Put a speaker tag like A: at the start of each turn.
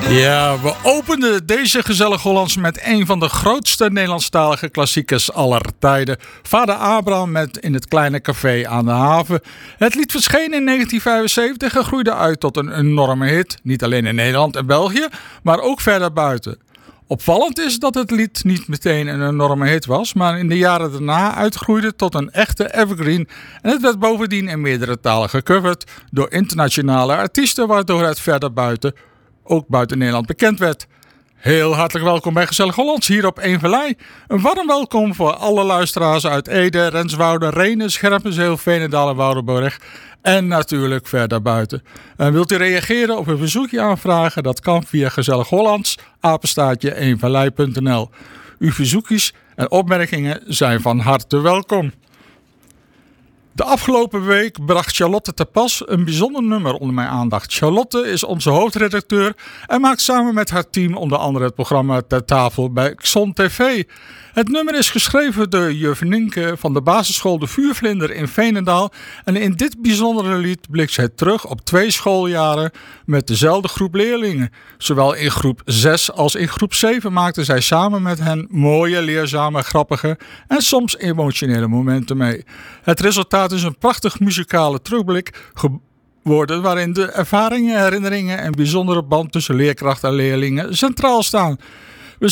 A: Ja, we openden deze gezellig Hollands met een van de grootste Nederlandstalige klassiekers aller tijden. Vader Abraham met In het kleine café aan de haven. Het lied verscheen in 1975 en groeide uit tot een enorme hit. Niet alleen in Nederland en België, maar ook verder buiten. Opvallend is dat het lied niet meteen een enorme hit was, maar in de jaren daarna uitgroeide tot een echte evergreen. En het werd bovendien in meerdere talen gecoverd door internationale artiesten, waardoor het verder buiten, ook buiten Nederland, bekend werd. Heel hartelijk welkom bij Gezellig Hollands hier op Eemvallei. Een warm welkom voor alle luisteraars uit Ede, Renswoude, Rhenen, Scherpenzeel, Veenendaal en Woudenborg. En natuurlijk verder buiten. En wilt u reageren of een verzoekje aanvragen? Dat kan via Gezellig Hollands, @eenvallei.nl. Uw verzoekjes en opmerkingen zijn van harte welkom. De afgelopen week bracht Charlotte te pas een bijzonder nummer onder mijn aandacht. Charlotte is onze hoofdredacteur en maakt samen met haar team onder andere het programma Ter Tafel bij Xon TV. Het nummer is geschreven door juf Nienke van de basisschool De Vuurvlinder in Veenendaal. En in dit bijzondere lied blikt zij terug op 2 schooljaren met dezelfde groep leerlingen. Zowel in groep 6 als in groep 7 maakte zij samen met hen mooie, leerzame, grappige en soms emotionele momenten mee. Het resultaat is een prachtig muzikale terugblik geworden waarin de ervaringen, herinneringen en bijzondere band tussen leerkracht en leerlingen centraal staan.